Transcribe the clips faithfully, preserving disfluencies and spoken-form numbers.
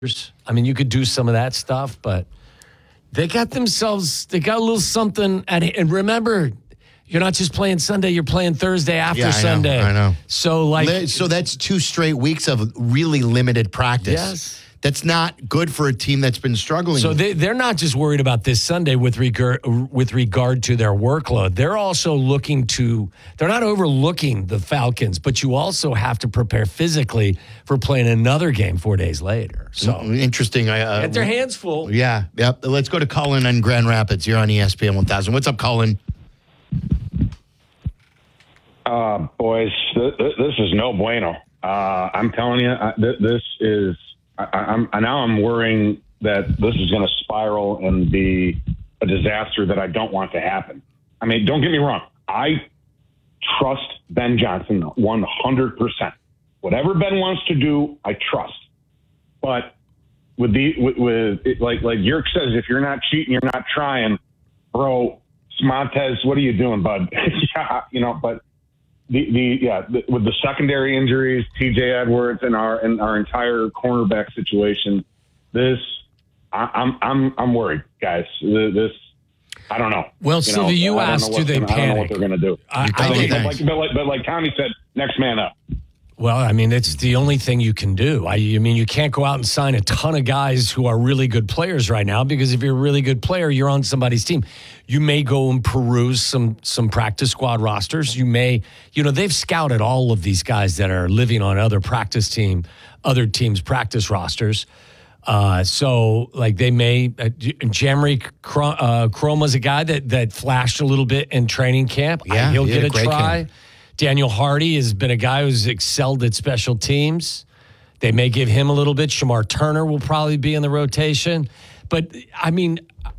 I mean, you could do some of that stuff, but they got themselves, they got a little something at it. And remember, you're not just playing Sunday, you're playing Thursday after yeah, I Sunday. Know, I know. So, like. So that's two straight weeks of really limited practice. Yes. That's not good for a team that's been struggling. So they, they're not just worried about this Sunday with regard with regard to their workload. They're also looking to, they're not overlooking the Falcons, but you also have to prepare physically for playing another game four days later. So interesting. Uh, Get their hands full. Yeah. Yep. Let's go to Cullen in Grand Rapids. You're on E S P N one thousand. What's up, Cullen? Uh, boys, th- th- this is no bueno. Uh, I'm telling you, uh, th- this is. I, I'm I now I'm worrying that this is going to spiral and be a disaster that I don't want to happen. I mean, don't get me wrong. I trust Ben Johnson one hundred percent. Whatever Ben wants to do, I trust. But with the with, with it, like like Yerk says, if you're not cheating, you're not trying, bro. Montez, what are you doing, bud? yeah, you know, but. The, the yeah the, with the secondary injuries, T J Edwards, and our and our entire cornerback situation, this I, I'm I'm I'm worried, guys. This I don't know. Well, so you, you asked, do they gonna, panic? I don't know what they're going to do. I, I I think, but, like, but, like, but like Tommy said, next man up. Well, I mean, it's the only thing you can do. I, I mean, you can't go out and sign a ton of guys who are really good players right now, because if you're a really good player, you're on somebody's team. You may go and peruse some some practice squad rosters. You may, you know, they've scouted all of these guys that are living on other practice team, other teams' practice rosters. Uh, so, like, they may, uh, Jamry uh, Chroma's a guy that that flashed a little bit in training camp. Yeah, I, he'll he get a, a great try. camp. Daniel Hardy has been a guy who's excelled at special teams. They may give him a little bit. Shamar Turner will probably be in the rotation. But, I mean,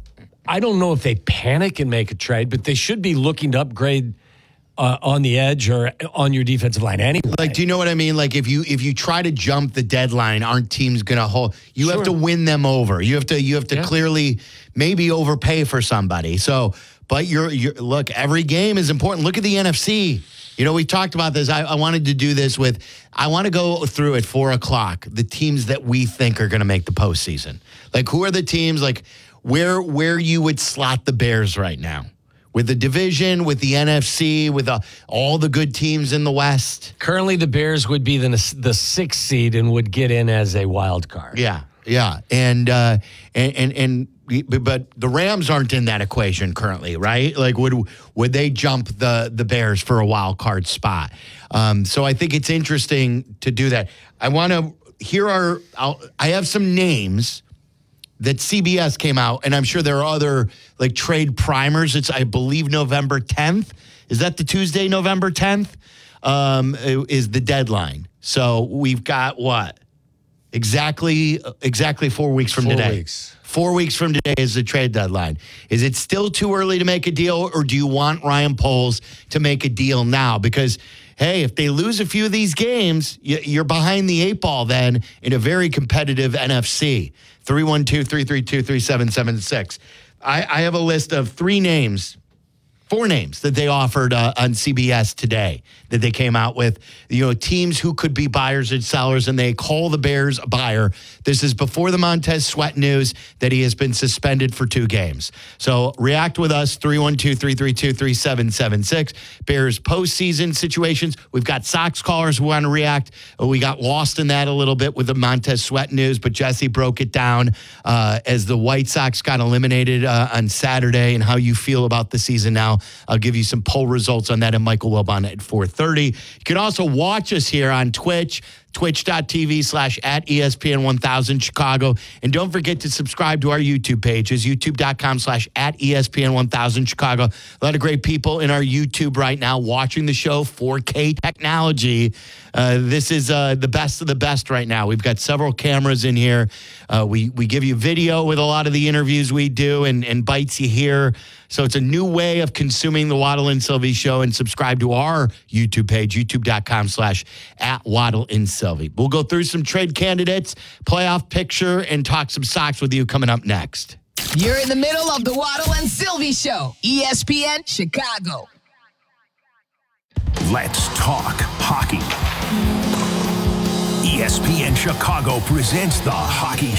I don't know if they panic and make a trade, but they should be looking to upgrade uh, on the edge or on your defensive line anyway. Like, do you know what I mean? Like, if you if you try to jump the deadline, aren't teams going to hold? You Sure. have to win them over. You have to you have to Yeah. clearly maybe overpay for somebody. So, but you're you're look, every game is important. Look at the N F C. You know, we talked about this. I, I wanted to do this with, I want to go through at four o'clock, the teams that we think are going to make the postseason. Like, who are the teams, like, where where you would slot the Bears right now? With the division, with the N F C, with uh, all the good teams in the West? Currently, the Bears would be the, the sixth seed and would get in as a wild card. Yeah, yeah. And, uh, and, and, and, but the Rams aren't in that equation currently, right? Like, would would they jump the the Bears for a wild card spot? Um, so I think it's interesting to do that. I want to here are I'll, I have some names that C B S came out, and I'm sure there are other like trade primers. It's I believe November tenth. Is that the Tuesday, November tenth? Um, is the deadline. So we've got what exactly exactly four weeks from Four today. weeks. Four weeks from today is the trade deadline. Is it still too early to make a deal, or do you want Ryan Poles to make a deal now? Because, hey, if they lose a few of these games, you're behind the eight ball then in a very competitive N F C. three one two, three three two, three seven seven six. I, I have a list of three names, four names that they offered uh, on C B S today that they came out with, you know, teams who could be buyers and sellers, and they call the Bears a buyer. This is before the Montez Sweat news that he has been suspended for two games. So react with us, three one two, three three two, three seven seven six. Bears postseason situations. We've got Sox callers who want to react. We got lost in that a little bit with the Montez Sweat news, but Jesse broke it down uh, as the White Sox got eliminated uh, on Saturday, and how you feel about the season now. I'll give you some poll results on that, and Michael Wilbon at four thirty. You can also watch us here on Twitch, twitch.tv slash at ESPN one thousand Chicago. And don't forget to subscribe to our YouTube page, is youtube.com slash at ESPN one thousand Chicago. A lot of great people in our YouTube right now watching the show, four K technology. Uh, this is uh, the best of the best right now. We've got several cameras in here. Uh, we, we give you video with a lot of the interviews we do, and, and bites you hear. So it's a new way of consuming the Waddle and Sylvie show, and subscribe to our YouTube page, youtube.com slash at Waddle and Sylvie. We'll go through some trade candidates, playoff picture, and talk some Sox with you coming up next. You're in the middle of the Waddle and Sylvie show, E S P N Chicago. Let's talk hockey. E S P N Chicago presents the Hockey